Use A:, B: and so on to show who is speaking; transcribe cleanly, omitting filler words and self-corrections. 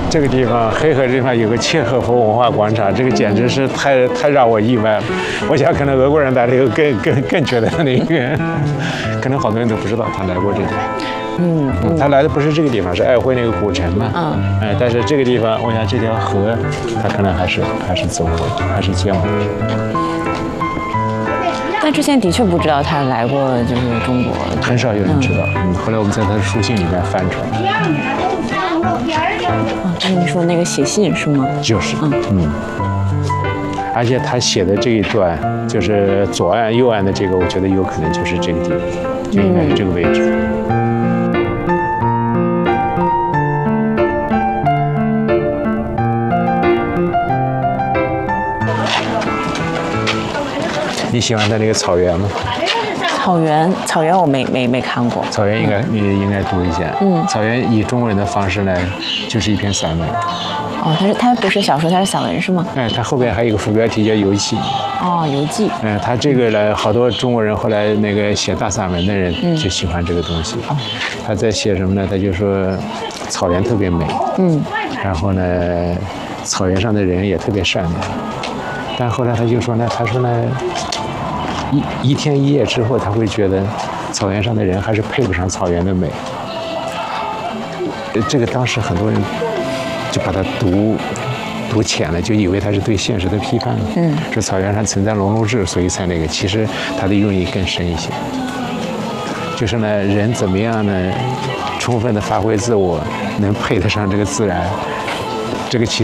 A: 这个地方黑河这地方有个契诃夫文化广场，这个简直是太让我意外了。我想可能俄国人来了以后更觉得那个，可能好多人都不知道他来过这里。他来的不是这个地方，是爱辉那个古城嘛。但是这个地方，我想这条河，他可能还是走过，还是见过。
B: 但之前的确不知道他来过，就是中国，
A: 很少有人知道。后来我们在他的书信里面翻出来。
B: 就是你说那个写信是吗？
A: 就是，而且他写的这一段，就是左岸右岸的这个，我觉得有可能就是这个地方，就应该是这个位置。你喜欢他那个草原吗？
B: 草原我没看过。
A: 草原你应该读一下。草原以中国人的方式呢，就是一篇散文。
B: 他不是小说，他是散文是吗？
A: 他后边还有一个副标题叫游记。
B: 游记。
A: 他这个呢，好多中国人后来那个写大散文的人就喜欢这个东西。他在写什么呢？他就说草原特别美。然后呢，草原上的人也特别善良。但后来他就说呢，一天一夜之后，他会觉得草原上的人还是配不上草原的美。这个当时很多人就把它读浅了，就以为他是对现实的批判。说草原上存在龙龙志，所以才那个。其实他的用意更深一些，就是呢，人怎么样呢，充分的发挥自我，能配得上这个自然，这个其实。